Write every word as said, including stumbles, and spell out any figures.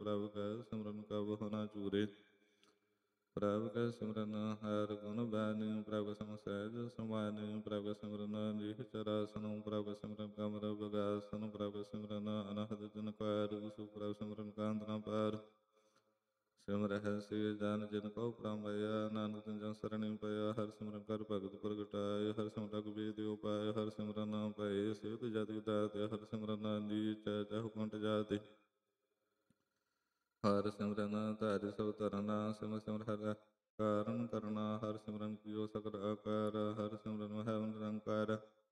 ਪ੍ਰਭ ਕੈ ਸਿਮਰਨ ਕਬਹੁ ਨ ਚੂਰੇ। ਪ੍ਰਭ ਕੈ ਸਿਮਰਨ ਹਰਿ ਗੁਣ ਬਾਣੀ, ਪ੍ਰਭ ਸਮ ਸਹਿਜ ਸਮਾਨਿ, ਪ੍ਰਭ ਸਿਮਰਨ ਨਿਹਚਰ ਆਸਨੁ, ਪ੍ਰਭ ਸਿਮਰਨ ਕਮਲ ਬਗਾਸਨੁ, ਪ੍ਰਭ ਸਿਮਰਨ ਅਨਹਦ ਜਨ ਕਾਰੁ, ਸੁ ਪ੍ਰਭ ਸਿਮਰਨ ਕਾਂਤ ਨ ਪਾਰੁ। ਸਿਮਰਹਿ ਸੇ ਜਨ ਜਿਨ ਕਉ ਭ੍ਰਮਇਆ, ਨਾਨਕ ਤਿਨ ਜਨ ਸਰਣਿ ਪਇਆ। ਹਰਿ ਸਿਮਰਨ ਕਰ ਭਗਤ ਪ੍ਰਗਟਾਇ, ਹਰਿ ਸਿਮਰਨ ਰਘੁਬੀਰ ਦਿਉ ਪਾਇ। ਹਰਿ ਸਿਮਰਨ ਭਏ ਸਿਧ ਜਤਿ ਦਾਤੇ, ਹਰਿ ਸਿਮਰਨ ਨੀਚੈ ਚਹੁ ਕੁੰਟ ਜਾਤੇ। ਹਰਿ ਸਿਮਰਨ ਧਾਰਿ ਸਭ ਧਰਨਾ, ਸਿਮਰ ਸਿਮਰ ਹਰਿ ਕਾਰਨ ਕਰਨਾ। ਹਰਿ ਸਿਮਰਨ ਕੀਓ ਸਗਲ ਆਕਾਰ, ਹਰਿ ਸਿਮਰਨ ਮਹਿ ਨਿਰੰਕਾਰ।